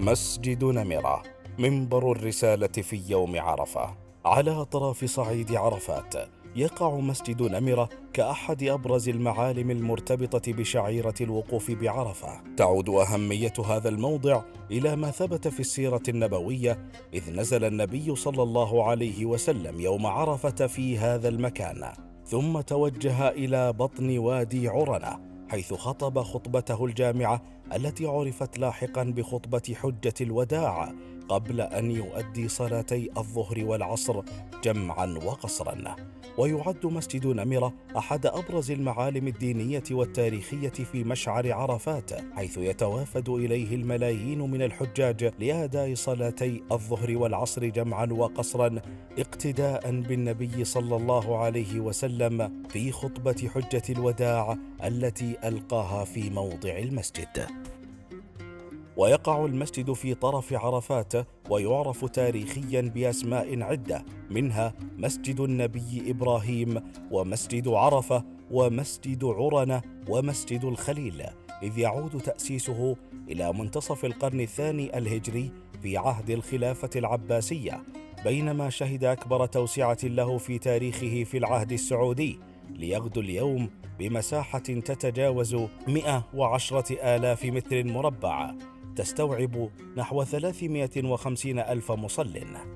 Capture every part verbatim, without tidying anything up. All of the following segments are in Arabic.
مسجد نمرة، منبر الرسالة في يوم عرفة. على أطراف صعيد عرفات يقع مسجد نمرة كأحد أبرز المعالم المرتبطة بشعيرة الوقوف بعرفة. تعود أهمية هذا الموضع إلى ما ثبت في السيرة النبوية، إذ نزل النبي صلى الله عليه وسلم يوم عرفة في هذا المكان، ثم توجه إلى بطن وادي عرنة، حيث خطب خطبته الجامعة التي عرفت لاحقا بخطبة حجة الوداع، قبل أن يؤدي صلاتي الظهر والعصر جمعا وقصرا. ويعد مسجد نمرة أحد أبرز المعالم الدينية والتاريخية في مشعر عرفات، حيث يتوافد إليه الملايين من الحجاج لأداء صلاتي الظهر والعصر جمعا وقصرا، اقتداء بالنبي صلى الله عليه وسلم في خطبة حجة الوداع التي ألقاها في موضع المسجد. ويقع المسجد في طرف عرفات، ويعرف تاريخيا بأسماء عدة، منها مسجد النبي إبراهيم، ومسجد عرفة، ومسجد عرنة، ومسجد الخليل، إذ يعود تأسيسه إلى منتصف القرن الثاني الهجري في عهد الخلافة العباسية، بينما شهد أكبر توسعة له في تاريخه في العهد السعودي، ليغدو اليوم بمساحة تتجاوز مئة وعشرة آلاف متر مربع، تستوعب نحو ثلاثمائة وخمسين ألف مصل.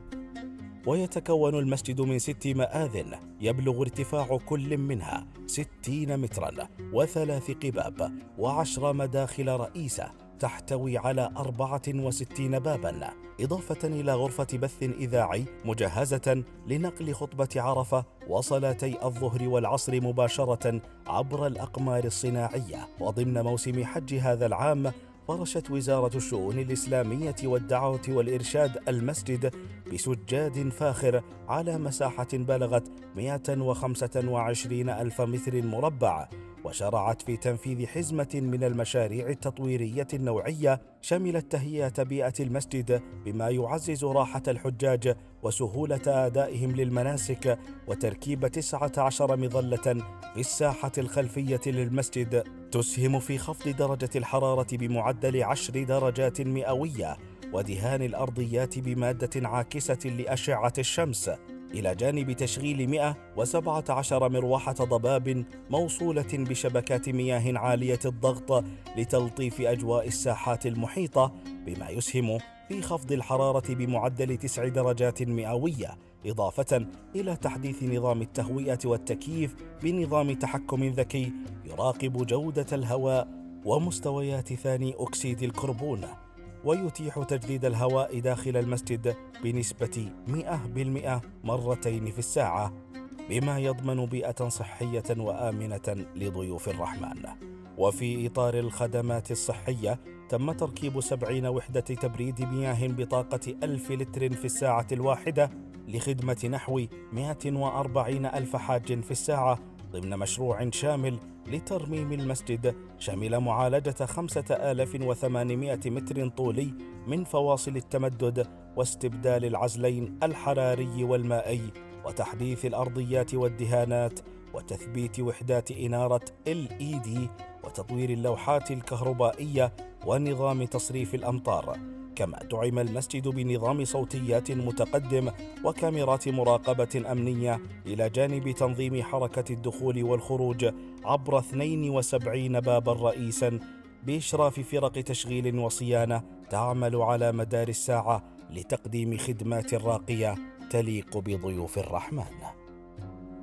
ويتكون المسجد من ست مآذن يبلغ ارتفاع كل منها ستين مترا، وثلاث قباب، وعشر مداخل رئيسة تحتوي على أربعة وستين بابا، إضافة إلى غرفة بث إذاعي مجهزة لنقل خطبة عرفة وصلاتي الظهر والعصر مباشرة عبر الأقمار الصناعية. وضمن موسم حج هذا العام فرشت وزارة الشؤون الإسلامية والدعوة والإرشاد المسجد بسجاد فاخر على مساحة بلغت مئة وخمسة وعشرين ألف متر مربع، وشرعت في تنفيذ حزمة من المشاريع التطويرية النوعية شملت تهيئة بيئة المسجد بما يعزز راحة الحجاج وسهولة أدائهم للمناسك، وتركيب تسعة عشر مظلة في الساحة الخلفية للمسجد تسهم في خفض درجة الحرارة بمعدل عشر درجات مئوية، ودهان الأرضيات بمادة عاكسة لأشعة الشمس، إلى جانب تشغيل مئة وسبعة عشر مروحة ضباب موصولة بشبكات مياه عالية الضغط لتلطيف أجواء الساحات المحيطة، بما يسهم في خفض الحرارة بمعدل تسع درجات مئوية، إضافة إلى تحديث نظام التهوية والتكييف بنظام تحكم ذكي يراقب جودة الهواء ومستويات ثاني أكسيد الكربون، ويتيح تجديد الهواء داخل المسجد بنسبة مئة بالمئة مرتين في الساعة، بما يضمن بيئة صحية وآمنة لضيوف الرحمن. وفي إطار الخدمات الصحية تم تركيب سبعين وحدة تبريد مياه بطاقة ألف لتر في الساعة الواحدة لخدمة نحو مئة وأربعين ألف حاج في الساعة، ضمن مشروع شامل لترميم المسجد شمل معالجة خمسة آلاف وثمانمائة متر طولي من فواصل التمدد، واستبدال العزلين الحراري والمائي، وتحديث الأرضيات والدهانات، وتثبيت وحدات إنارة إل إي دي، وتطوير اللوحات الكهربائية ونظام تصريف الأمطار. كما دعم المسجد بنظام صوتيات متقدم وكاميرات مراقبة أمنية، إلى جانب تنظيم حركة الدخول والخروج عبر اثنين وسبعين بابا رئيسا، بإشراف فرق تشغيل وصيانة تعمل على مدار الساعة لتقديم خدمات راقية تليق بضيوف الرحمن.